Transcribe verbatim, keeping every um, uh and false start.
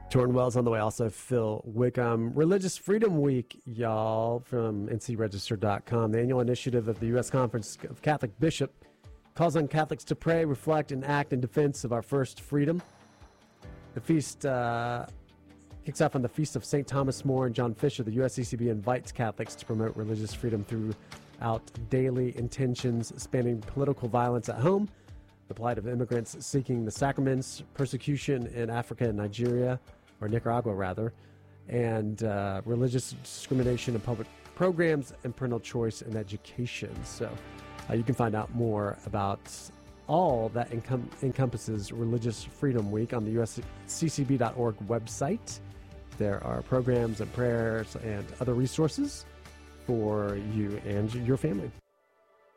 Jordan Wells on the way. Also, Phil Wickham. Religious Freedom Week, y'all, from N C Register dot com. The annual initiative of the U S Conference of Catholic Bishops calls on Catholics to pray, reflect, and act in defense of our first freedom. The feast uh, kicks off on the Feast of Saint Thomas More and John Fisher. The U S C C B invites Catholics to promote religious freedom throughout daily intentions spanning political violence at home, the plight of immigrants seeking the sacraments, persecution in Africa and Nigeria, or Nicaragua rather, and uh, religious discrimination in public programs, and parental choice in education. So uh, you can find out more about all that encom- encompasses Religious Freedom Week on the U S C C B dot org website. There are programs and prayers and other resources for you and your family.